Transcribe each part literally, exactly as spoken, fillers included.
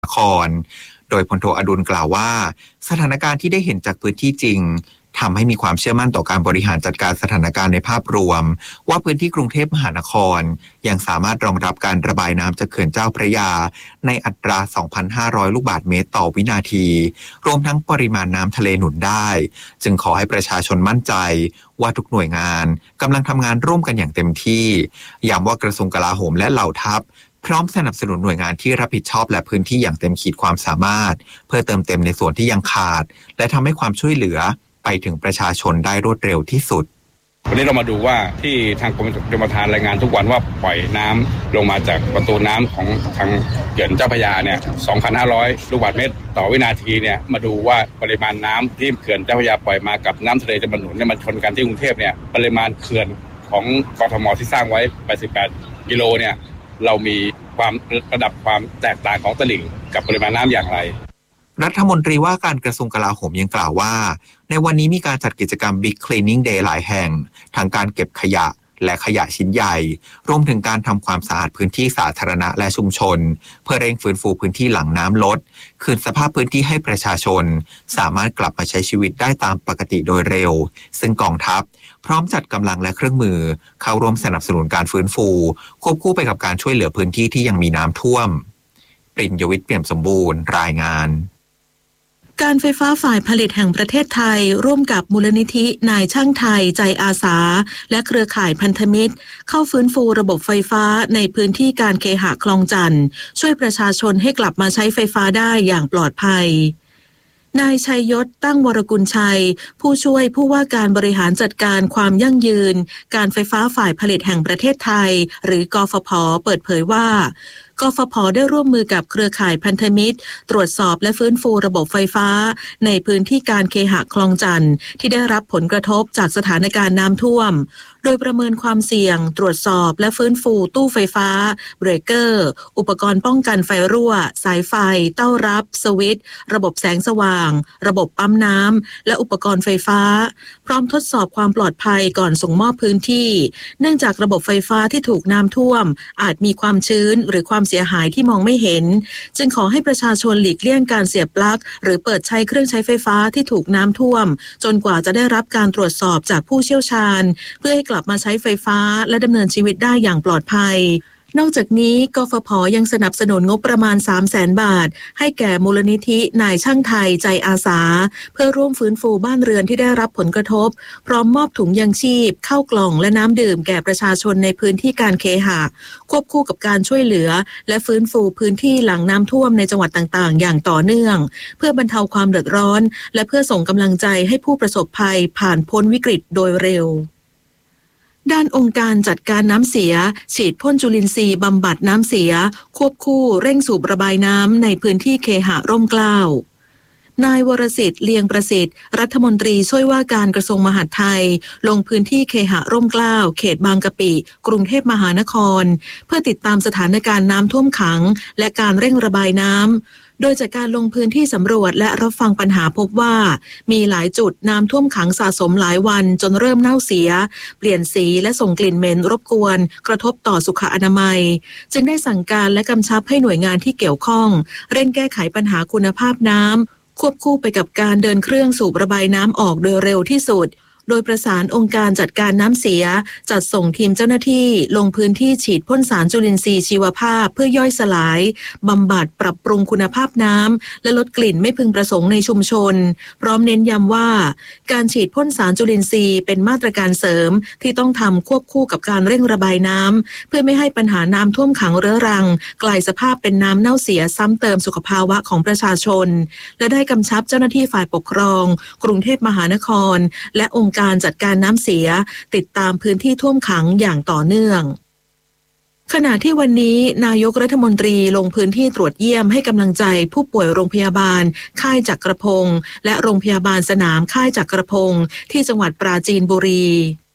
นครโดยพลโทอดุลกล่าวว่าสถานการณ์ที่ได้เห็นจากพื้นที่จริงทำให้มีความเชื่อมั่นต่อการบริหารจัดการสถานการณ์ในภาพรวมว่าพื้นที่กรุงเทพมหานครยังสามารถรองรับการระบายน้ำจากเขื่อนเจ้าพระยาในอัตรา สองพันห้าร้อย ลูกบาศก์เมตรต่อวินาทีรวมทั้งปริมาณน้ำทะเลหนุนได้จึงขอให้ประชาชนมั่นใจว่าทุกหน่วยงานกำลังทำงานร่วมกันอย่างเต็มที่ย้ำว่ากระทรวงกลาโหมและเหล่าทัพพร้อมสนับสนุนหน่วยงานที่รับผิดชอบและพื้นที่อย่างเต็มขีดความสามารถเพื่อเติมเต็มในส่วนที่ยังขาดและทำให้ความช่วยเหลือไปถึงประชาชนได้รวดเร็วที่สุดวันนี้เรามาดูว่าที่ทางกรมชลประทานรายงานทุกวันว่าปล่อยน้ำลงมาจากประตูน้ำของทางเขื่อนเจ้าพระยาเนี่ย สองพันห้าร้อย ลูกบาศก์เมตรต่อวินาทีเนี่ยมาดูว่าปริมาณน้ำที่เขื่อนเจ้าพระยาปล่อยมากับน้ำทะเลจะมาหนุนเนี่ยมันชนกันที่กรุงเทพเนี่ยปริมาณเขื่อนของกทมที่สร้างไว้แปดสิบแปดกิโลเนี่ยเรามีความระดับความแตกต่างของตลิ่งกับปริมาณน้ำอย่างไรรัฐมนตรีว่าการกระทรวงกลาโหมยังกล่าวว่าในวันนี้มีการจัดกิจกรรม Big Cleaning Day หลายแห่งทั้งการเก็บขยะและขยะชิ้นใหญ่รวมถึงการทำความสะอาดพื้นที่สาธารณะและชุมชนเพื่อเร่งฟื้นฟูพื้นที่หลังน้ำลดคืนสภาพพื้นที่ให้ประชาชนสามารถกลับมาใช้ชีวิตได้ตามปกติโดยเร็วซึ่งกองทัพพร้อมจัดกำลังและเครื่องมือเข้าร่วมสนับสนุนการฟื้นฟูควบคู่ไปกับการช่วยเหลือพื้นที่ที่ยังมีน้ำท่วมปริญญวิทย์เปี่ยมสมบูรณ์รายงานการไฟฟ้าฝ่ายผลิตแห่งประเทศไทยร่วมกับมูลนิธินายช่างไทยใจอาสาและเครือข่ายพันธมิตรเข้าฟื้นฟูระบบไฟฟ้าในพื้นที่การเคหะคลองจันทน์ช่วยประชาชนให้กลับมาใช้ไฟฟ้าได้อย่างปลอดภัยนายชัยยศตั้งวรกุลชัยผู้ช่วยผู้ว่าการบริหารจัดการความยั่งยืนการไฟฟ้าฝ่ายผลิตแห่งประเทศไทยหรือกฟผ.เปิดเผยว่ากฟผ.ได้ร่วมมือกับเครือข่ายพันธมิตรตรวจสอบและฟื้นฟูระบบไฟฟ้าในพื้นที่การเคหะคลองจันทน์ที่ได้รับผลกระทบจากสถานการณ์น้ำท่วมโดยประเมินความเสี่ยงตรวจสอบและฟื้นฟูตู้ไฟฟ้าเบรกเกอร์อุปกรณ์ป้องกันไฟรั่วสายไฟเต้ารับสวิตช์ระบบแสงสว่างระบบปั๊มน้ำและอุปกรณ์ไฟฟ้าพร้อมทดสอบความปลอดภัยก่อนส่งมอบพื้นที่เนื่องจากระบบไฟฟ้าที่ถูกน้ำท่วมอาจมีความชื้นหรือความเสียหายที่มองไม่เห็นจึงขอให้ประชาชนหลีกเลี่ยงการเสียบปลั๊กหรือเปิดใช้เครื่องใช้ไฟฟ้าที่ถูกน้ำท่วมจนกว่าจะได้รับการตรวจสอบจากผู้เชี่ยวชาญเพื่อให้กลับมาใช้ไฟฟ้าและดำเนินชีวิตได้อย่างปลอดภัยนอกจากนี้กฟผ.ยังสนับสนุนงบประมาณ สามแสน บาทให้แก่มูลนิธินายช่างไทยใจอาสาเพื่อร่วมฟื้นฟูบ้านเรือนที่ได้รับผลกระทบพร้อมมอบถุงยังชีพข้าวกล่องและน้ำดื่มแก่ประชาชนในพื้นที่การเคหะควบคู่กับการช่วยเหลือและฟื้นฟูพื้นที่หลังน้ำท่วมในจังหวัดต่างๆอย่างต่อเนื่องเพื่อบรรเทาความเดือดร้อนและเพื่อส่งกำลังใจให้ผู้ประสบภัยผ่านพ้นวิกฤตโดยเร็วด้านองค์การจัดการน้ำเสียฉีดพ่นจุลินทรีย์บำบัดน้ำเสียควบคู่เร่งสูบระบายน้ำในพื้นที่เคหะร่มเกล้านายวรสิทธิ์เลียงประสิทธิ์รัฐมนตรีช่วยว่าการกระทรวงมหาดไทยลงพื้นที่เคหะร่มเกล้าเขตบางกะปิกรุงเทพมหานครเพื่อติดตามสถานการณ์น้ำท่วมขังและการเร่งระบายน้ำโดยจากการลงพื้นที่สำรวจและรับฟังปัญหาพบว่ามีหลายจุดน้ำท่วมขังสะสมหลายวันจนเริ่มเน่าเสียเปลี่ยนสีและส่งกลิ่นเหม็นรบกวนกระทบต่อสุขอนามัยจึงได้สั่งการและกำชับให้หน่วยงานที่เกี่ยวข้องเร่งแก้ไขปัญหาคุณภาพน้ำควบคู่ไปกับการเดินเครื่องสูบระบายน้ำออกโดยเร็วที่สุดโดยประสานองค์การจัดการน้ำเสียจัดส่งทีมเจ้าหน้าที่ลงพื้นที่ฉีดพ่นสารจุลินทรีย์ชีวภาพเพื่อย่อยสลายบำบัดปรับปรุงคุณภาพน้ำและลดกลิ่นไม่พึงประสงค์ในชุมชนพร้อมเน้นย้ำว่าการฉีดพ่นสารจุลินทรีย์เป็นมาตรการเสริมที่ต้องทำควบคู่กับการเร่งระบายน้ำเพื่อไม่ให้ปัญหาน้ำท่วมขังเรื้อรังกลายสภาพเป็นน้ำเน่าเสียซ้ำเติมสุขภาวะของประชาชนและได้กำชับเจ้าหน้าที่ฝ่ายปกครองกรุงเทพมหานครและองค์การจัดการน้ำเสียติดตามพื้นที่ท่วมขังอย่างต่อเนื่องขณะที่วันนี้นายกรัฐมนตรีลงพื้นที่ตรวจเยี่ยมให้กำลังใจผู้ป่วยโรงพยาบาลค่ายจักรพงศ์และโรงพยาบาลสนามค่ายจักรพงศ์ที่จังหวัดปราจีนบุรี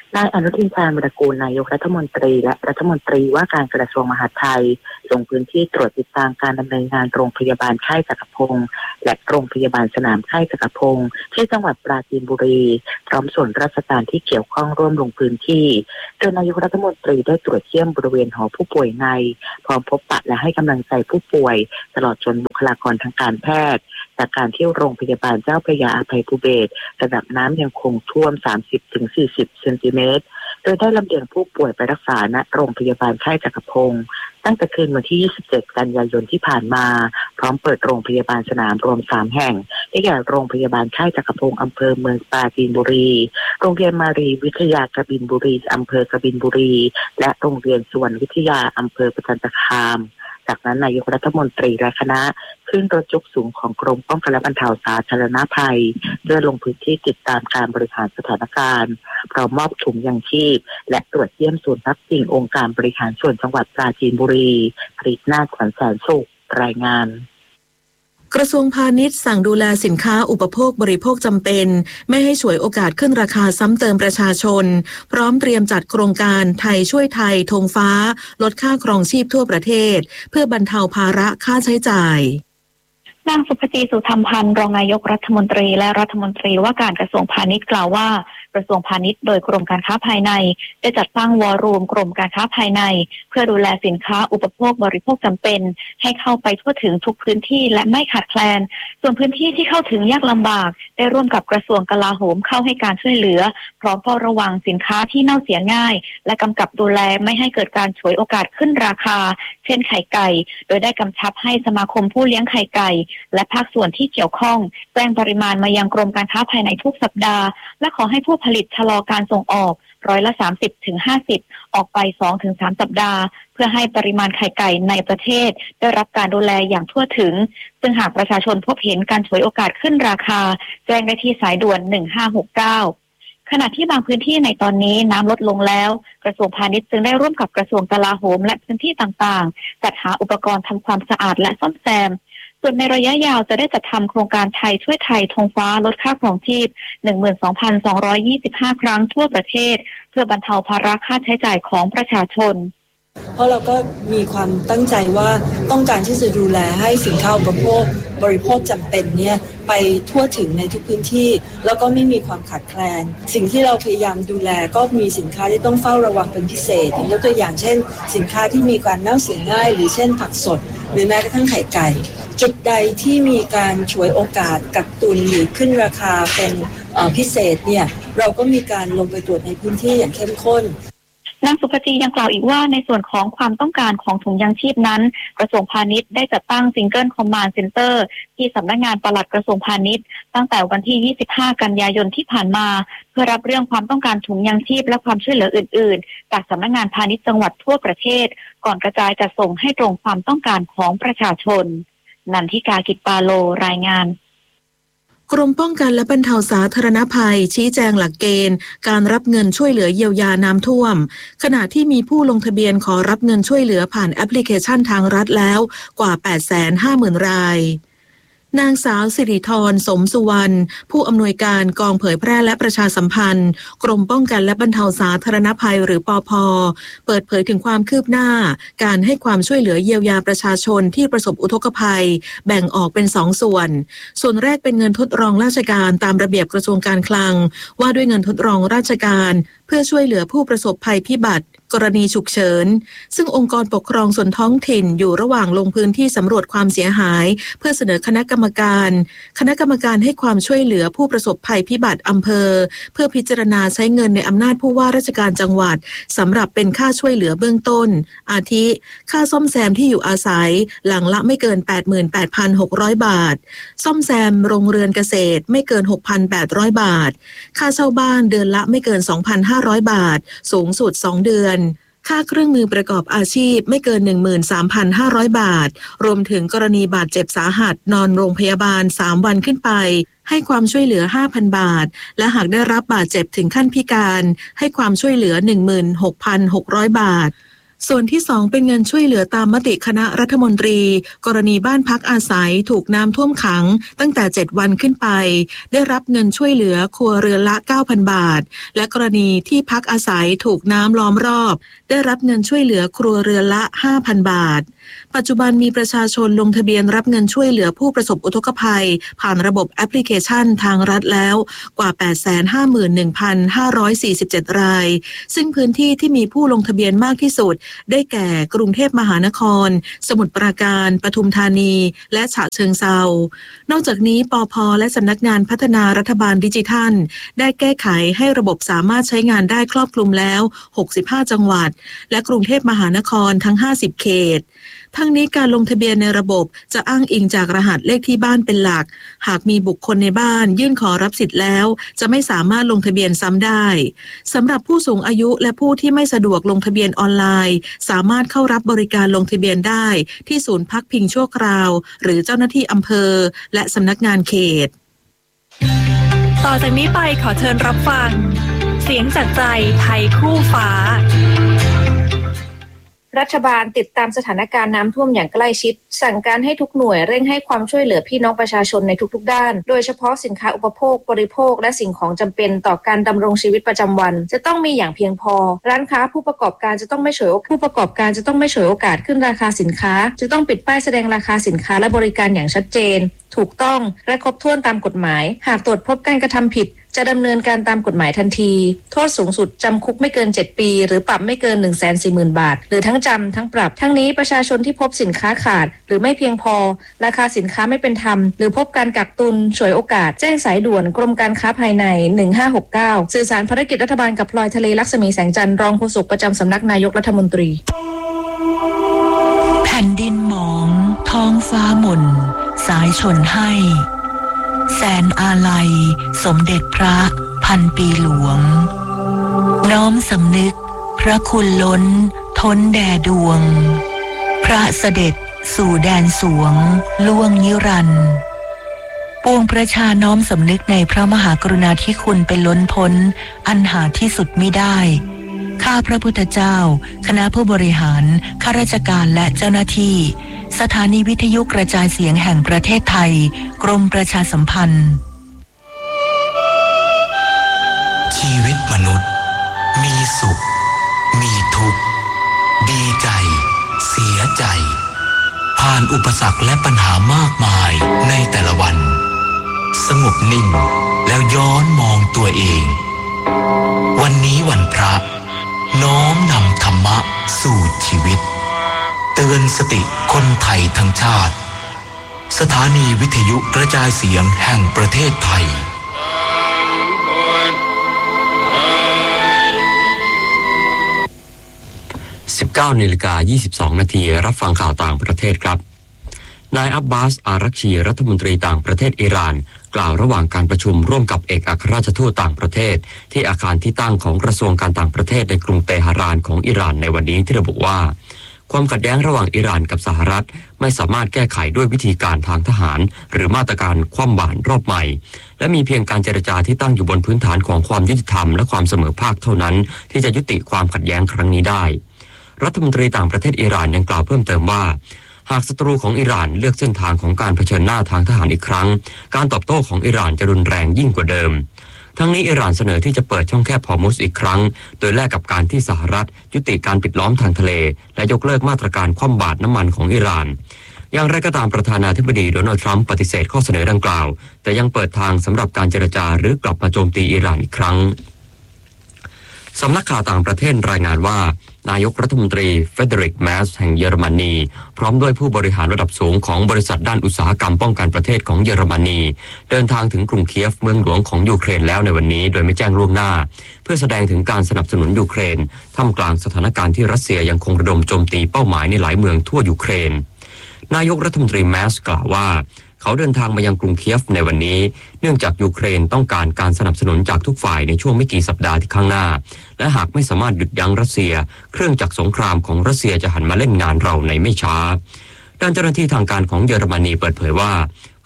นายอนุทินชาญวิรากูลนายกรัฐมนตรีและรัฐมนตรีว่าการกระทรวงมหาดไทยลงพื้นที่ตรวจติดตามการดำเนินงานโรงพยาบาลค่ายจักรพงศ์และโรงพยาบาลสนามค่ายจักรพงศ์ที่จังหวัดปราจีนบุรีพร้อมส่วนราชการที่เกี่ยวข้องร่วมลงพื้นที่โดยนายกรัฐมนตรีได้ตรวจเยี่ยมบริเวณหอผู้ป่วยในพร้อมพบปะและให้กำลังใจผู้ป่วยตลอดจนบุคลากรทางการแพทย์จากการที่โรงพยาบาลเจ้าพระยาอภัยภูเบศรระดับน้ำยังคงท่วม สามสิบถึงสี่สิบ เซนติเมตรโดยได้ลำเลียงผู้ป่วยไปรักษาณโรงพยาบาลค่ายจักรพงศ์ตั้งแต่คืนวันที่ ยี่สิบเจ็ด กันยายนที่ผ่านมาพร้อมเปิดโรงพยาบาลสนามรวมสามแห่งได้แก่โรงพยาบาลค่ายจักรพงศ์อำเภอเมืองปราจีนบุรีโรงเรียนมารีวิทยากบินบุรีอำเภอกบินบุรีและโรงเรียนสุวรรณวิทยาอำเภอประจันตคามจากนั้นนายกรัฐมนตรีและคณะขึ้นรถยกสูงของกรมป้องกันและบรรเทาสาธารณภัยเพื่อลงพื้นที่ติดตามการบริหารสถานการณ์พร้อมมอบถุงยังชีพและตรวจเยี่ยมศูนย์พักพิงองค์การบริหารส่วนจังหวัดปราจีนบุรีผลิตนาถขวัญแสนสุขรายงานกระทรวงพาณิชย์สั่งดูแลสินค้าอุปโภคบริโภคจำเป็นไม่ให้ฉวยโอกาสขึ้นราคาซ้ำเติมประชาชนพร้อมเตรียมจัดโครงการไทยช่วยไทยธงฟ้าลดค่าครองชีพทั่วประเทศเพื่อบรรเทาภาระค่าใช้จ่ายนางสุภจีสุธรรมพันธ์รองนายกรัฐมนตรีและรัฐมนตรีว่าการกระทรวงพาณิชย์กล่าวว่ากระทรวงพาณิชย์โดยกรมการค้าภายในได้จัดตั้งวอรูมกรมการค้าภายในเพื่อดูแลสินค้าอุปโภคบริโภคจำเป็นให้เข้าไปทั่วถึงทุกพื้นที่และไม่ขาดแคลนส่วนพื้นที่ที่เข้าถึงยากลำบากได้ร่วมกับกระทรวงกลาโหมเข้าให้การช่วยเหลือพร้อมเฝ้าระวังสินค้าที่เน่าเสียง่ายและกำกับดูแลไม่ให้เกิดการฉวยโอกาสขึ้นราคาเช่นไข่ไก่โดยได้กำชับให้สมาคมผู้เลี้ยงไข่ไก่และภาคส่วนที่เกี่ยวข้องแจ้งปริมาณมายังกรมการค้าภายในทุกสัปดาห์และขอให้ผู้ผลิตชะลอการส่งออกร้อยละ สามสิบถึงห้าสิบ ออกไป สองถึงสาม สัปดาห์เพื่อให้ปริมาณไข่ไก่ในประเทศได้รับการดูแลอย่างทั่วถึงซึ่งหากประชาชนพบเห็นการฉวยโอกาสขึ้นราคาแจ้งได้ที่สายด่วนหนึ่งห้าหกเก้าขณะที่บางพื้นที่ในตอนนี้น้ำลดลงแล้วกระทรวงพาณิชย์จึงได้ร่วมกับกระทรวงกลาโหมและพื้นที่ต่างๆจัดหาอุปกรณ์ทำความสะอาดและซ่อมแซมส่วนในระยะยาวจะได้จัดทำโครงการไทยช่วยไทยธงฟ้าลดค่าครองชีพ หนึ่งหมื่นสองพันสองร้อยยี่สิบห้า ครั้งทั่วประเทศเพื่อบรรเทาภาระค่าใช้จ่ายของประชาชนเพราะเราก็มีความตั้งใจว่าต้องการที่จะดูแลให้สินค้าอุปโภคบริโภคจำเป็นเนี่ยไปทั่วถึงในทุกพื้นที่แล้วก็ไม่มีความขาดแคลนสิ่งที่เราพยายามดูแลก็มีสินค้าที่ต้องเฝ้าระวังเป็นพิเศษยกตัวอย่างเช่นสินค้าที่มีการเน่าเสียง่ายหรือเช่นผักสดหรือแม้กระทั่งไข่ไก่จุดใดที่มีการฉวยโอกาสกักตุนหรือขึ้นราคาเป็นพิเศษเนี่ยเราก็มีการลงไปตรวจในพื้นที่อย่างเข้มข้นนางสุภจียังกล่าวอีกว่าในส่วนของความต้องการของถุงยางชีพนั้นกระทรวงพาณิชย์ได้จัดตั้งซิงเกิลคอมมานด์เซ็นเตอร์ที่สำนักงานปลัดกระทรวงพาณิชย์ตั้งแต่วันที่ยี่สิบห้ากันยายนที่ผ่านมาเพื่อรับเรื่องความต้องการถุงยางชีพและความช่วยเหลืออื่นๆจากสำนักงานพาณิชย์จังหวัดทั่วประเทศก่อนกระจายจัดส่งให้ตรงความต้องการของประชาชนนันทิกากิจปาโลรายงานกรมป้องกันและบรรเทาสาธารณภัยชี้แจงหลักเกณฑ์การรับเงินช่วยเหลือเยียวยาน้ำท่วมขณะที่มีผู้ลงทะเบียนขอรับเงินช่วยเหลือผ่านแอปพลิเคชันทางรัฐแล้วกว่า แปดแสนห้าหมื่น รายนางสาวสิริธรสมสุวรรณผู้อำนวยการกองเผยแพร่และประชาสัมพันธ์กรมป้องกันและบรรเทาสาธารณภัยหรือปภ.เปิดเผยถึงความคืบหน้าการให้ความช่วยเหลือเยียวยาประชาชนที่ประสบอุทกภัยแบ่งออกเป็นสองส่วนส่วนแรกเป็นเงินทดลองราชการตามระเบียบกระทรวงการคลังว่าด้วยเงินทดลองราชการเพื่อช่วยเหลือผู้ประสบภัยพิบัติกรณีฉุกเฉินซึ่งองค์กรปกครองส่วนท้องถิ่นอยู่ระหว่างลงพื้นที่สำรวจความเสียหายเพื่อเสนอคณะกรรมการคณะกรรมการให้ความช่วยเหลือผู้ประสบภัยพิบัติอำเภอเพื่อพิจารณาใช้เงินในอำนาจผู้ว่าราชการจังหวัดสำหรับเป็นค่าช่วยเหลือเบื้องต้นอาทิค่าซ่อมแซมที่อยู่อาศัยหลังละไม่เกิน แปดหมื่นแปดพันหกร้อย บาทซ่อมแซมโรงเรือนเกษตรไม่เกิน หกพันแปดร้อย บาทค่าเช่าบ้านเดือนละไม่เกิน สองพันห้าร้อย บาทสูงสุดสองเดือนค่าเครื่องมือประกอบอาชีพไม่เกิน หนึ่งหมื่นสามพันห้าร้อย บาทรวมถึงกรณีบาดเจ็บสาหัสนอนโรงพยาบาลสามวันขึ้นไปให้ความช่วยเหลือ ห้าพัน บาทและหากได้รับบาดเจ็บถึงขั้นพิการให้ความช่วยเหลือ หนึ่งหมื่นหกพันหกร้อย บาทส่วนที่สองเป็นเงินช่วยเหลือตามมติคณะรัฐมนตรีกรณีบ้านพักอาศัยถูกน้ำท่วมขังตั้งแต่เจ็ดวันขึ้นไปได้รับเงินช่วยเหลือครัวเรือนละ เก้าพัน บาทและกรณีที่พักอาศัยถูกน้ำล้อมรอบได้รับเงินช่วยเหลือครัวเรือนละ ห้าพัน บาทปัจจุบันมีประชาชนลงทะเบียนรับเงินช่วยเหลือผู้ประสบอุทกภัยผ่านระบบแอปพลิเคชันทางรัฐแล้วกว่า แปดแสนห้าหมื่นหนึ่งพันห้าร้อยสี่สิบเจ็ด รายซึ่งพื้นที่ที่มีผู้ลงทะเบียนมากที่สุดได้แก่กรุงเทพมหานครสมุทรปราการปทุมธานีและฉะเชิงเทรานอกจากนี้ปภ.และสำนักงานพัฒนารัฐบาลดิจิทัลได้แก้ไขให้ระบบสามารถใช้งานได้ครอบคลุมแล้วหกสิบห้าจังหวัดและกรุงเทพมหานครทั้งห้าสิบเขตทั้งนี้การลงทะเบียนในระบบจะอ้างอิงจากรหัสเลขที่บ้านเป็นหลักหากมีบุคคลในบ้านยื่นขอรับสิทธิ์แล้วจะไม่สามารถลงทะเบียนซ้ำได้สำหรับผู้สูงอายุและผู้ที่ไม่สะดวกลงทะเบียนออนไลน์สามารถเข้ารับบริการลงทะเบียนได้ที่ศูนย์พักพิงชั่วคราวหรือเจ้าหน้าที่อำเภอและสำนักงานเขตต่อจากนี้ไปขอเชิญรับฟังเสียงจากใจไทยคู่ฟ้ารัฐบาลติดตามสถานการณ์น้ำท่วมอย่างใกล้ชิดสั่งการให้ทุกหน่วยเร่งให้ความช่วยเหลือพี่น้องประชาชนในทุกๆด้านโดยเฉพาะสินค้าอุปโภคบริโภคและสิ่งของจำเป็นต่อการดำรงชีวิตประจำวันจะต้องมีอย่างเพียงพอร้านค้าผู้ประกอบการจะต้องไม่ฉวยโอกาสผู้ประกอบการจะต้องไม่ฉวยโอกาสขึ้นราคาสินค้าจะต้องปิดป้ายแสดงราคาสินค้าและบริการอย่างชัดเจนถูกต้องและครบถ้วนตามกฎหมายหากตรวจพบการกระทำผิดจะดำเนินการตามกฎหมายทันทีโทษสูงสุดจำคุกไม่เกินเจ็ดปีหรือปรับไม่เกิน หนึ่งแสนสี่หมื่น บาทหรือทั้งจำทั้งปรับทั้งนี้ประชาชนที่พบสินค้าขาดหรือไม่เพียงพอราคาสินค้าไม่เป็นธรรมหรือพบการกักตุนฉวยโอกาสแจ้งสายด่วนกรมการค้าภายในหนึ่งห้าหกเก้าสื่อสารภารกิจรัฐบาลกับพลอยทะเลลักษมีแสงจันทร์รองโฆษกประจำสำนักนายกรัฐมนตรีแผ่นดินหมองท้องฟ้าหม่นสายชนให้แสนอาลัยสมเด็จพระพันปีหลวงน้อมสำนึกพระคุณล้นท้นแด่ดวงพระเสด็จสู่แดนสวงล่วงนิรันดร์ปวงประชาน้อมสำนึกในพระมหากรุณาธิคุณเป็นล้นพ้นอันหาที่สุดมิได้ข้าพระพุทธเจ้าคณะผู้บริหารข้าราชการและเจ้าหน้าที่สถานีวิทยุกระจายเสียงแห่งประเทศไทยกรมประชาสัมพันธ์ชีวิตมนุษย์มีสุขมีทุกข์ดีใจเสียใจผ่านอุปสรรคและปัญหามากมายในแต่ละวันสงบนิ่งแล้วย้อนมองตัวเองวันนี้วันพระน้อมนำธรรมะสู่ชีวิตเตือนสติคนไทยทั้งชาติสถานีวิทยุกระจายเสียงแห่งประเทศไทยสิบเก้านาฬิกายี่สิบสองนาทีรับฟังข่าวต่างประเทศครับนายอับบาสอารักชีรัฐมนตรีต่างประเทศอิหร่านกล่าวระหว่างการประชุมร่วมกับเอกอัครราชทูตต่างประเทศที่อาคารที่ตั้งของกระทรวงการต่างประเทศในกรุงเตหะรานของอิหร่านในวันนี้ที่ระบุว่าความขัดแย้งระหว่างอิหร่านกับสหรัฐไม่สามารถแก้ไขด้วยวิธีการทางทหารหรือมาตรการคว่ำบาตรรอบใหม่และมีเพียงการเจรจาที่ตั้งอยู่บนพื้นฐานของความยุติธรรมและความเสมอภาคเท่านั้นที่จะยุติความขัดแย้งครั้งนี้ได้รัฐมนตรีต่างประเทศอิหร่านยังกล่าวเพิ่มเติมว่าหากศัตรูของอิหร่านเลือกเส้นทางของการเผชิญหน้าทางทหารอีกครั้งการตอบโต้ของอิหร่านจะรุนแรงยิ่งกว่าเดิมทั้งนี้อิหร่านเสนอที่จะเปิดช่องแคบฮอร์มุซอีกครั้งโดยแลกกับการที่สหรัฐยุติการปิดล้อมทางทะเลและยกเลิกมาตรการคว่ำบาตรน้ำมันของอิหร่านอย่างไรก็ตามประธานาธิบดีโดนัลด์ทรัมป์ปฏิเสธข้อเสนอดังกล่าวแต่ยังเปิดทางสำหรับการเจรจาหรือกลับมาโจมตีอิหร่านอีกครั้งสำนักข่าวต่างประเทศรายงานว่านายกรัฐมนตรีเฟเดริกแมสแห่งเยอรมนีพร้อมด้วยผู้บริหารระดับสูงของบริษัทด้านอุตสาหกรรมป้องกันประเทศของเยอรมนีเดินทางถึงกรุงเคียฟเมืองหลวงของยูเครนแล้วในวันนี้โดยไม่แจ้งล่วงหน้าเพื่อแสดงถึงการสนับสนุนยูเครนท่ามกลางสถานการณ์ที่รัสเซียยังคงระดมโจมตีเป้าหมายในหลายเมืองทั่วยูเครนนายกรัฐมนตรีแมสกล่าวว่าเขาเดินทางมายังกรุงเคียฟในวันนี้เนื่องจากยูเครนต้องการการสนับสนุนจากทุกฝ่ายในช่วงไม่กี่สัปดาห์ที่ข้างหน้าและหากไม่สามารถหยุดยั้งรัสเซียเครื่องจักรสงครามของรัสเซียจะหันมาเล่นงานเราในไม่ช้าด้านเจ้าหน้าที่ทางการของเยอรมนีเปิดเผยว่า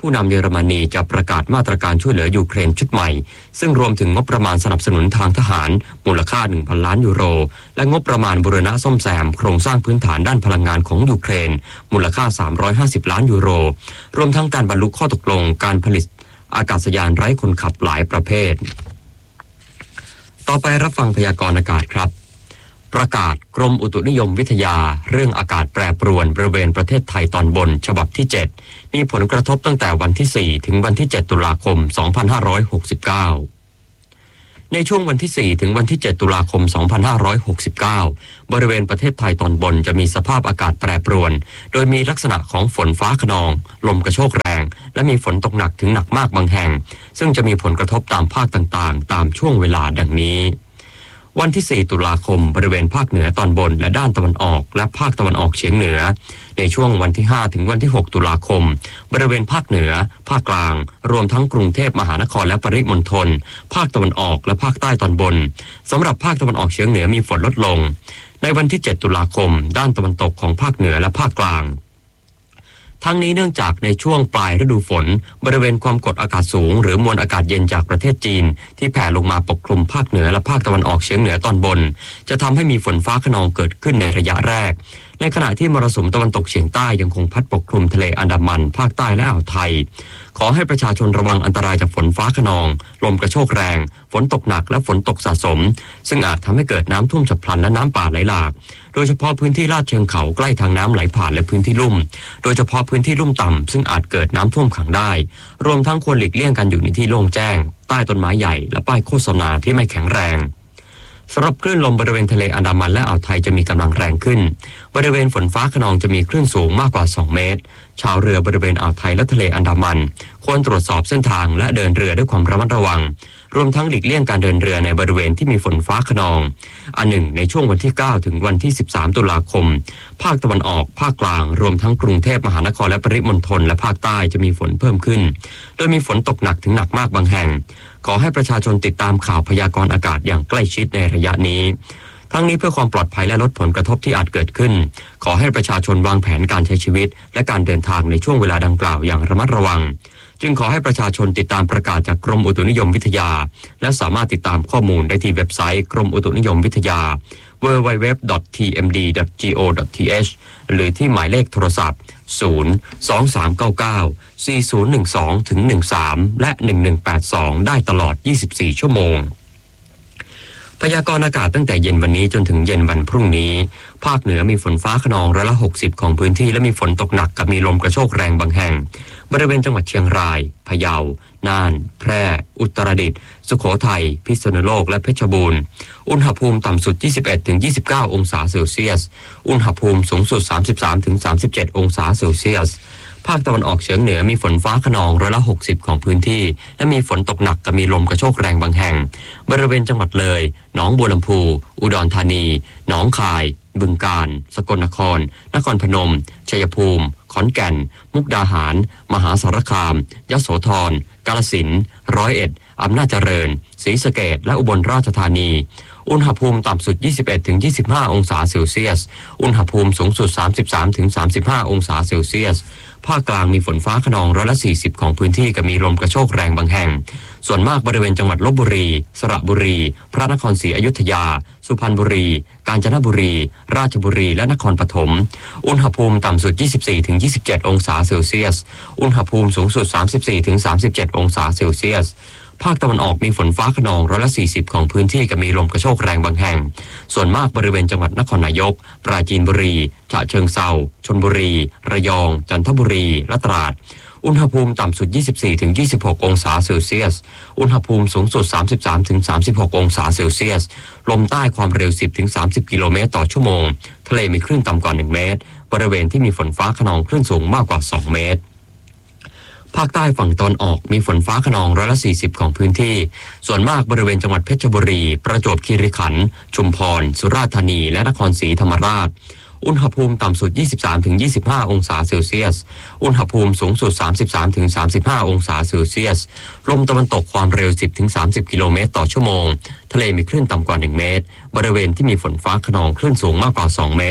ผู้นำเยอรมนีจะประกาศมาตรการช่วยเหลือยูเครนชุดใหม่ซึ่งรวมถึงงบประมาณสนับสนุนทางทหารมูลค่า หนึ่งพัน ล้านยูโรและงบประมาณบูรณะซ่อมแซมโครงสร้างพื้นฐานด้านพลังงานของยูเครนมูลค่าสามร้อยห้าสิบล้านยูโรรวมทั้งการบรรลุข้อตกลงการผลิตอากาศยานไร้คนขับหลายประเภทต่อไปรับฟังพยากรณ์อากาศครับประกาศกรมอุตุนิยมวิทยาเรื่องอากาศแปรปรวนบริเวณประเทศไทยตอนบนฉบับที่เจ็ดมีผลกระทบตั้งแต่วันที่สี่ถึงวันที่เจ็ดตุลาคมสองพันห้าร้อยหกสิบเก้าในช่วงวันที่สี่ถึงวันที่เจ็ดตุลาคมสองพันห้าร้อยหกสิบเก้าบริเวณประเทศไทยตอนบนจะมีสภาพอากาศแปรปรวนโดยมีลักษณะของฝนฟ้าคะนองลมกระโชกแรงและมีฝนตกหนักถึงหนักมากบางแห่งซึ่งจะมีผลกระทบตามภาคต่างๆตามช่วงเวลาดังนี้วันที่สี่ตุลาคมบริเวณภาคเหนือตอนบนและด้านตะวันออกและภาคตะวันออกเฉียงเหนือในช่วงวันที่ห้าถึงวันที่หกตุลาคมบริเวณภาคเหนือภาคกลางรวมทั้งกรุงเทพมหานครและปริมณฑลภาคตะวันออกและภาคใต้ตอนบนสำหรับภาคตะวันออกเฉียงเหนือมีฝนลดลงในวันที่เจ็ดตุลาคมด้านตะวันตกของภาคเหนือและภาคกลางทั้งนี้เนื่องจากในช่วงปลายฤดูฝนบริเวณความกดอากาศสูงหรือมวลอากาศเย็นจากประเทศจีนที่แผ่ลงมาปกคลุมภาคเหนือและภาคตะวันออกเฉียงเหนือตอนบนจะทำให้มีฝนฟ้าคะนองเกิดขึ้นในระยะแรกในขณะที่มรสุมตะวันตกเฉียงใต้ยังคงพัดปกคลุมทะเลอันดามันภาคใต้และอ่าวไทยขอให้ประชาชนระวังอันตรายจากฝนฟ้าคะนองลมกระโชกแรงฝนตกหนักและฝนตกสะสมซึ่งอาจทำให้เกิดน้ำท่วมฉับพลันและน้ำป่าไหลหลากโดยเฉพาะพื้นที่ลาดเชิงเขาใกล้ทางน้ำไหลผ่านและพื้นที่ลุ่มโดยเฉพาะพื้นที่ลุ่มต่ำซึ่งอาจเกิดน้ำท่วมขังได้รวมทั้งควรหลีกเลี่ยงการอยู่ในที่โล่งแจ้งใต้ต้นไม้ใหญ่และป้ายโฆษณาที่ไม่แข็งแรงสำหรับคลื่นลมบริเวณทะเลอันดามันและอ่าวไทยจะมีกำลังแรงขึ้นบริเวณฝนฟ้าคะนองจะมีคลื่นสูงมากกว่าสองเมตรชาวเรือบริเวณอ่าวไทยและทะเลอันดามันควรตรวจสอบเส้นทางและเดินเรือด้วยความระมัดระวังรวมทั้งหลีกเลี่ยงการเดินเรือในบริเวณที่มีฝนฟ้าคะนองอันหนึ่งในช่วงวันที่เก้าถึงวันที่สิบสามตุลาคมภาคตะวันออกภาคกลางรวมทั้งกรุงเทพมหานครและปริมณฑลและภาคใต้จะมีฝนเพิ่มขึ้นโดยมีฝนตกหนักถึงหนักมากบางแห่งขอให้ประชาชนติดตามข่าวพยากรณ์อากาศอย่างใกล้ชิดในระยะนี้ทั้งนี้เพื่อความปลอดภัยและลดผลกระทบที่อาจเกิดขึ้นขอให้ประชาชนวางแผนการใช้ชีวิตและการเดินทางในช่วงเวลาดังกล่าวอย่างระมัดระวังจึงขอให้ประชาชนติดตามประกาศจากกรมอุตุนิยมวิทยาและสามารถติดตามข้อมูลได้ที่เว็บไซต์กรมอุตุนิยมวิทยา ดับเบิลยู ดับเบิลยู ดับเบิลยู ดอท ที เอ็ม ดี ดอท จี โอ ดอท ที เอช หรือที่หมายเลขโทรศัพท์ศูนย์ สอง สาม เก้า เก้า สี่ ศูนย์ หนึ่ง สอง ถึง หนึ่ง สาม และหนึ่ง หนึ่ง แปด สองได้ตลอดยี่สิบสี่ชั่วโมงพยากรณ์อากาศตั้งแต่เย็นวันนี้จนถึงเย็นวันพรุ่งนี้ภาคเหนือมีฝนฟ้าคะนองร้อยละหกสิบของพื้นที่และมีฝนตกหนักกับมีลมกระโชกแรงบางแห่งบริเวณจังหวัดเชียงรายพะเยาน่านแพร่อุตรดิตถ์สุโขทัยพิษณุโลกและเพชรบูรณ์อุณหภูมิต่ำสุด ยี่สิบเอ็ดถึงยี่สิบเก้า องศาเซลเซียสอุณหภูมิสูงสุด สามสิบสามถึงสามสิบเจ็ด องศาเซลเซียสภาคตะวันออกเฉียงเหนือมีฝนฟ้าคะนองร้อยละหกสิบของพื้นที่และมีฝนตกหนักกับมีลมกระโชกแรงบางแห่งบริเวณจังหวัดเลยหนองบัวลำพูอุดรธานีหนองคายบึงกาฬสกลนครนครพนมชัยภูมิขอนแก่นมุกดาหารมหาสารคามยโสธรกาฬสินธุ์ร้อยเอ็ดอำนาจเจริญศรีสะเกษและอุบลราชธานีอุณหภูมิต่ำสุด ยี่สิบเอ็ดถึงยี่สิบห้า องศาเซลเซียสอุณหภูมิสูงสุด สามสิบสามถึงสามสิบห้า องศาเซลเซียสภาคกลางมีฝนฟ้าคะนองร้อยละสี่สิบของพื้นที่กับมีลมกระโชกแรงบางแห่งส่วนมากบริเวณจังหวัดลพบุรีสระบุรีพระนครศรีอยุธยาสุพรรณบุรีกาญจนบุรีราชบุรีและนครปฐมอุณหภูมิต่ำสุด ยี่สิบสี่ถึงยี่สิบเจ็ด องศาเซลเซียสอุณหภูมิสูงสุด สามสิบสี่ถึงสามสิบเจ็ด องศาเซลเซียสภาคตะวันออกมีฝนฟ้าคะนองร้อยละสี่สิบของพื้นที่กับมีลมกระโชกแรงบางแห่งส่วนมากบริเวณจังหวัดนครนายกปราจีนบุรีฉะเชิงเทราชลบุรีระยองจันทบุรีและตราดอุณหภูมิต่ำสุด ยี่สิบสี่ถึงยี่สิบหก องศาเซลเซียสอุณหภูมิสูงสุด สามสิบสามถึงสามสิบหก องศาเซลเซียสลมใต้ความเร็ว สิบถึงสามสิบ กิโลเมตรต่อชั่วโมงทะเลมีคลื่นต่ำกว่าหนึ่งเมตรบริเวณที่มีฝนฟ้าคะนองคลื่นสูงมากกว่าสองเมตรภาคใต้ฝั่งตะวันออกมีฝนฟ้าคะนองร้อยละสี่สิบของพื้นที่ส่วนมากบริเวณจังหวัดเพชรบุรีประจวบคีรีขันธ์ชุมพรสุราษฎร์ธานีและนครศรีธรรมราชอุณหภูมิต่ำสุด ยี่สิบสามถึงยี่สิบห้า องศาเซลเซียสอุณหภูมิสูงสุด สามสิบสามถึงสามสิบห้า องศาเซลเซียสลมตะวันตกความเร็ว สิบถึงสามสิบ กิโลเมตรต่อชั่วโมงทะเลมีคลื่นต่ำกว่าหนึ่งเมตรบริเวณที่มีฝนฟ้าคะนองคลื่นสูงมากกว่าสองเมตร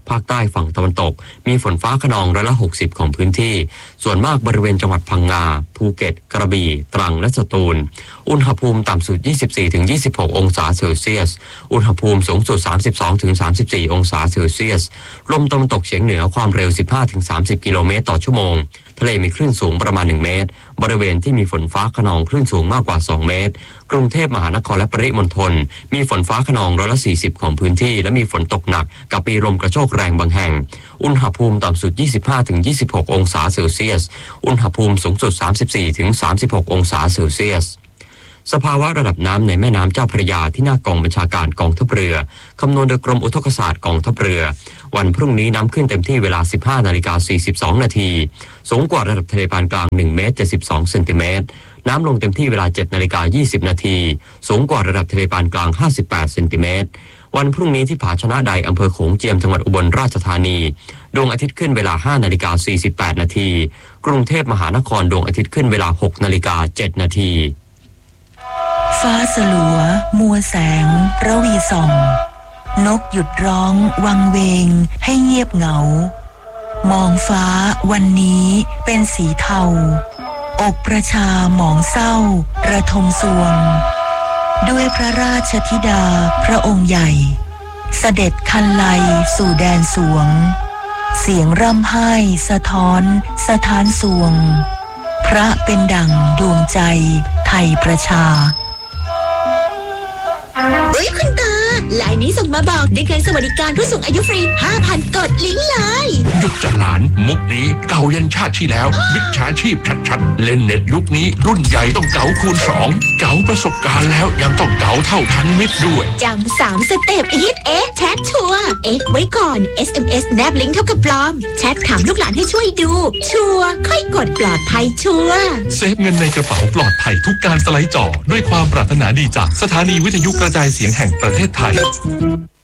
ภาคใต้ฝั่งตะวันตกมีฝนฟ้าคะนองร้อยละหกสิบของพื้นที่ส่วนมากบริเวณจังหวัดพังงาภูเก็ตกระบี่ตรังและสตูลอุณหภูมิต่ำสุด ยี่สิบสี่ถึงยี่สิบหก องศาเซลเซียสอุณหภูมิสูงสุด สามสิบสองถึงสามสิบสี่ องศาเซลเซียสลมตะวันตกเฉียงเหนือความเร็ว สิบห้าถึงสามสิบ กิโลเมตรต่อชั่วโมงทะเลมีคลื่นสูงประมาณหนึ่งเมตรบริเวณที่มีฝนฟ้าคะนองคลื่นสูงมากกว่าสองเมตรกรุงเทพมหานครและปริมณฑลมีฝนฟ้าคะนองร้อยละสี่สิบของพื้นที่และมีฝนตกหนักกับปีลมกระโชกแรงบางแห่งอุณหภูมิต่ำสุด ยี่สิบห้าถึงยี่สิบหก องศาเซลเซียสอุณหภูมิสูงสุด สามสิบสี่ถึงสามสิบหก องศาเซลเซียสสภาวะระดับน้ำในแม่น้ำเจ้าพระยาที่หน้ากองบัญชาการกองทัพเรือคำนวณโดยกรมอุทกศาสตร์กองทัพเรือวันพรุ่งนี้น้ำขึ้นเต็มที่เวลา สิบห้านาฬิกาสี่สิบสอง นาทีสูงกว่าระดับทะเลปานกลางหนึ่งเมตรเจ็ดสิบสองเซนติเมตรน้ำลงเต็มที่เวลา เจ็ดนาฬิกายี่สิบ นาทีสูงกว่าระดับทะเลปานกลางห้าสิบแปดเซนติเมตรวันพรุ่งนี้ที่ผาชนะใดอำเภอโขงเจียมจังหวัดอุบลราชธานีดวงอาทิตย์ขึ้นเวลา ห้านาฬิกาสี่สิบแปด นาทีกรุงเทพมหานครดวงอาทิตย์ขึ้นเวลา หกนาฬิกาเจ็ด นาทีฟ้าสลัวมัวแสงระวีส่องนกหยุดร้องวังเวงให้เงียบเหงามองฟ้าวันนี้เป็นสีเทาอกประชาหมองเศร้าระทมสวงด้วยพระราชธิดาพระองค์ใหญ่เสด็จคันไลสู่แดนสวงเสียงร่ำไห้สะท้อนสถานสวงพระเป็นดั่งดวงใจไทยประชาเฮ้ยคุณตาลายนี้ส่งมาบอกได้เงินสวัสดิการผู้สูงอายุฟรี ห้าพัน กดลิงก์เลยหยุดจะหลานมุกนี้เก่ายันชาติที่แล้วมิจฉาชีพชัดๆเล่นเน็ตยุคนี้รุ่นใหญ่ต้องเก๋าคูณสองเก๋าประสบการณ์แล้วยังต้องเก๋าเท่าทันมิตรด้วยจำสามสเต็ปอีทเอ๊ะแชทชัวร์เอ๊ะไว้ก่อน เอส เอ็ม เอส แนบลิงก์เท่ากับปลอมแชทถามลูกหลานให้ช่วยดูชัวร์ค่อยกดปลอดภัยชัวร์เซฟเงินในกระเป๋าปลอดภัยทุกการสไลด์จอด้วยความปรารถนาดีจากสถานีวิทยุกระจายเสียงแห่งประเทศไทย